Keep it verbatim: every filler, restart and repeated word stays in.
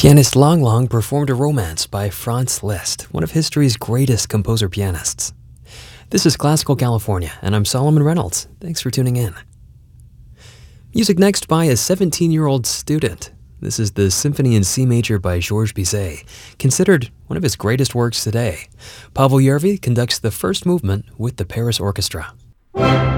Pianist Lang Lang performed a romance by Franz Liszt, one of history's greatest composer-pianists. This is Classical California, and I'm Solomon Reynolds. Thanks for tuning in. Music next by a seventeen-year-old student. This is the Symphony in C Major by Georges Bizet, considered one of his greatest works today. Pavel Yervi conducts the first movement with the Paris Orchestra.